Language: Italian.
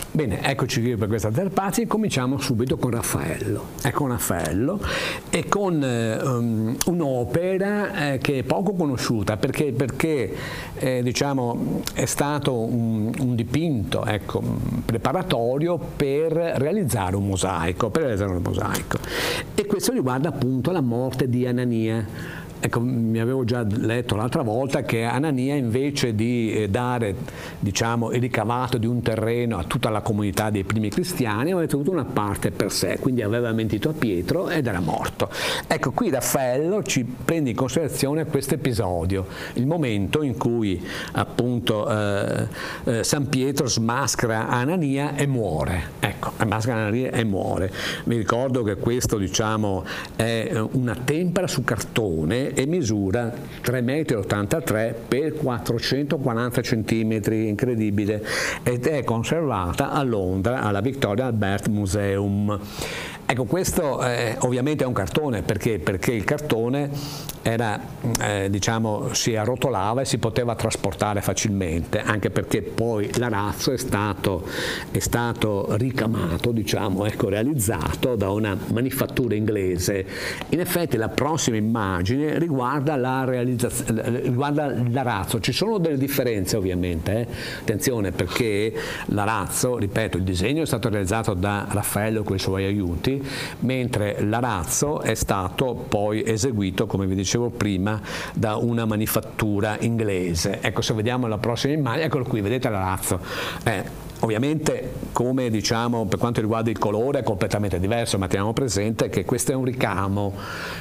Bene, eccoci qui per questa terza parte. Cominciamo subito con Raffaello. Con Raffaello e con un'opera che è poco conosciuta perché diciamo, è stato un dipinto, ecco, preparatorio per realizzare un mosaico, e questo riguarda appunto la morte di Anania. Ecco, mi avevo già letto l'altra volta che Anania, invece di dare, diciamo, il ricavato di un terreno a tutta la comunità dei primi cristiani, aveva tenuto una parte per sé, quindi aveva mentito a Pietro ed era morto. Ecco, qui Raffaello ci prende in considerazione questo episodio, il momento in cui appunto San Pietro smaschera Anania e muore. Ecco, smaschera Anania e muore. Mi ricordo che questo, diciamo, è una tempera su cartone e misura 3,83 m per 440 cm, incredibile, ed è conservata a Londra alla Victoria Albert Museum. Ecco, questo ovviamente è un cartone, perché il cartone era, diciamo, si arrotolava e si poteva trasportare facilmente, anche perché poi l'arazzo è stato ricamato, diciamo, ecco, realizzato da una manifattura inglese. In effetti la prossima immagine riguarda l'arazzo. Ci sono delle differenze ovviamente, attenzione, perché l'arazzo, ripeto, il disegno è stato realizzato da Raffaello con i suoi aiuti, mentre l'arazzo è stato poi eseguito, come vi dicevo prima, da una manifattura inglese. Ecco, se vediamo la prossima immagine, eccolo qui, vedete l'arazzo. Ovviamente, come diciamo, per quanto riguarda il colore è completamente diverso, ma teniamo presente che questo è un ricamo